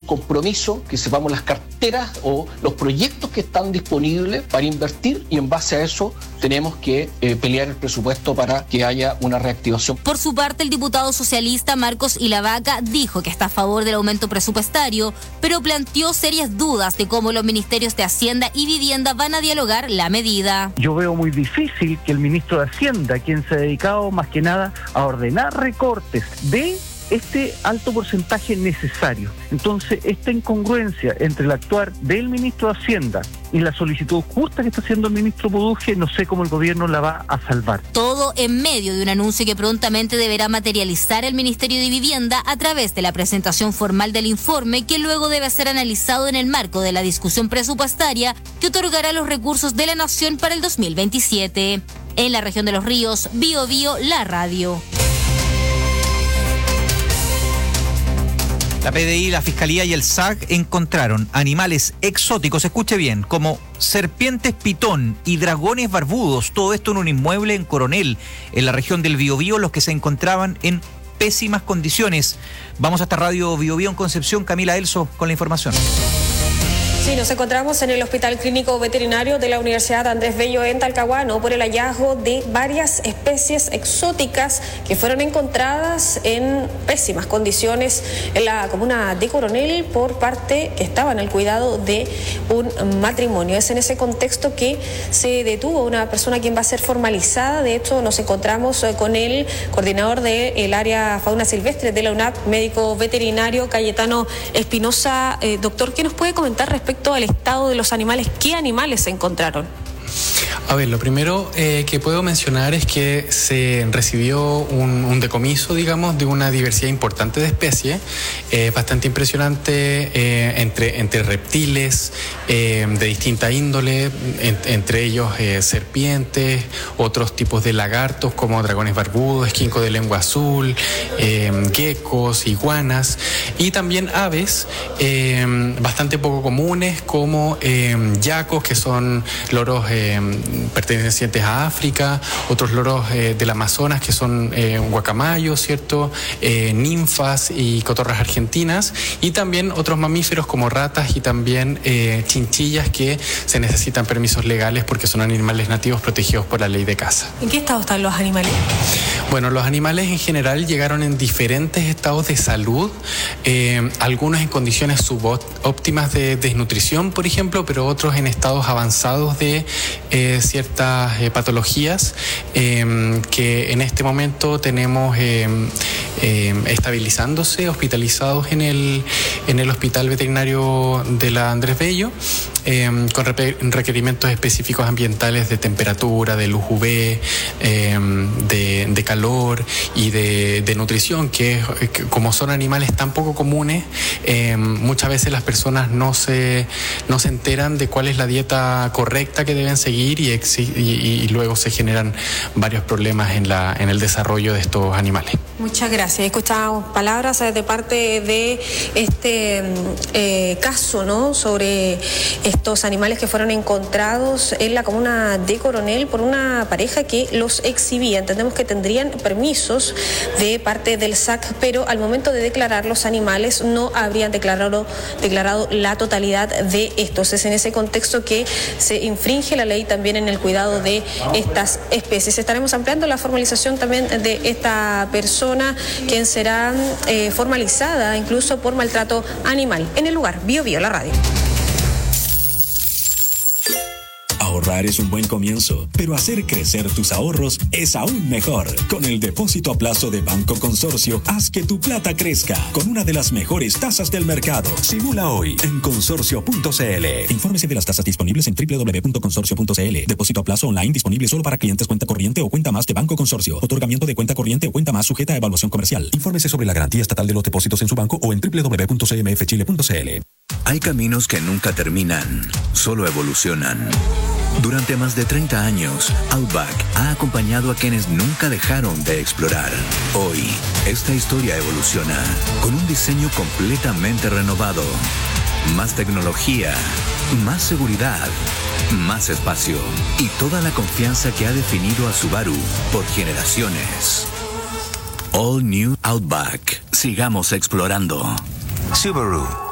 compromiso, que sepamos las carteras o los proyectos que están disponibles para invertir, y en base a eso tenemos que pelear el presupuesto para que haya una reactivación. Por su parte, el diputado socialista Marcos Ilavaca dijo que está a favor del aumento presupuestario, pero planteó serias dudas de cómo los ministerios de Hacienda y Vivienda van a dialogar la medida. Yo veo muy difícil que el ministro de Hacienda, quien se ha dedicado más que nada a ordenar recortes, dé este alto porcentaje necesario. Entonces, esta incongruencia entre el actuar del ministro de Hacienda y la solicitud justa que está haciendo el ministro Buduje, no sé cómo el gobierno la va a salvar. Todo en medio de un anuncio que prontamente deberá materializar el Ministerio de Vivienda a través de la presentación formal del informe, que luego debe ser analizado en el marco de la discusión presupuestaria que otorgará los recursos de la Nación para el 2027. En la región de Los Ríos, Bío Bío, la radio. La PDI, la Fiscalía y el SAC encontraron animales exóticos, escuche bien, como serpientes pitón y dragones barbudos, todo esto en un inmueble en Coronel, en la región del Biobío, los que se encontraban en pésimas condiciones. Vamos hasta Radio Biobío en Concepción, Camila Elso con la información. Sí, nos encontramos en el Hospital Clínico Veterinario de la Universidad Andrés Bello en Talcahuano por el hallazgo de varias especies exóticas que fueron encontradas en pésimas condiciones en la comuna de Coronel por parte que estaba en el cuidado de un matrimonio. Es en ese contexto que se detuvo una persona quien va a ser formalizada. De hecho, nos encontramos con el coordinador del área fauna silvestre de la UNAP, médico veterinario Cayetano Espinosa. Doctor, ¿qué nos puede comentar respecto al estado de los animales? ¿Qué animales se encontraron? A ver, lo primero que puedo mencionar es que se recibió un decomiso, digamos, de una diversidad importante de especies, bastante impresionante, entre reptiles de distinta índole, entre ellos serpientes, otros tipos de lagartos como dragones barbudos, esquinco de lengua azul, geckos, iguanas, y también aves bastante poco comunes como yacos, que son loros pertenecientes a África, otros loros del Amazonas que son guacamayos, ¿cierto? Ninfas y cotorras argentinas, y también otros mamíferos como ratas y también chinchillas que se necesitan permisos legales porque son animales nativos protegidos por la ley de caza. ¿En qué estado están los animales? Bueno, los animales en general llegaron en diferentes estados de salud, algunos en condiciones subóptimas de desnutrición, por ejemplo, pero otros en estados avanzados de ciertas patologías que en este momento tenemos estabilizándose, hospitalizados en el Hospital Veterinario de la Andrés Bello, con requerimientos específicos ambientales de temperatura, de luz UV, de calor y de nutrición, que como son animales tan poco comunes, muchas veces las personas no se enteran de cuál es la dieta correcta que deben seguir y luego se generan varios problemas en el desarrollo de estos animales. Muchas gracias. Escuchamos palabras de parte de este caso, ¿no?, sobre estos animales que fueron encontrados en la comuna de Coronel por una pareja que los exhibía. Entendemos que tendrían permisos de parte del SAC, pero al momento de declarar los animales no habrían declarado la totalidad de estos. Es en ese contexto que se infringe la ley también en el cuidado de estas especies. Estaremos ampliando la formalización también de esta persona, quien será formalizada incluso por maltrato animal. En el lugar, Bío Bío, la radio. Ahorrar es un buen comienzo, pero hacer crecer tus ahorros es aún mejor. Con el depósito a plazo de Banco Consorcio, haz que tu plata crezca con una de las mejores tasas del mercado. Simula hoy en consorcio.cl. Infórmese de las tasas disponibles en www.consorcio.cl. Depósito a plazo online disponible solo para clientes cuenta corriente o cuenta más de Banco Consorcio. Otorgamiento de cuenta corriente o cuenta más sujeta a evaluación comercial. Infórmese sobre la garantía estatal de los depósitos en su banco o en www.cmfchile.cl. Hay caminos que nunca terminan, solo evolucionan. Durante más de 30 años, Outback ha acompañado a quienes nunca dejaron de explorar. Hoy, esta historia evoluciona con un diseño completamente renovado. Más tecnología, más seguridad, más espacio y toda la confianza que ha definido a Subaru por generaciones. All New Outback. Sigamos explorando. Subaru.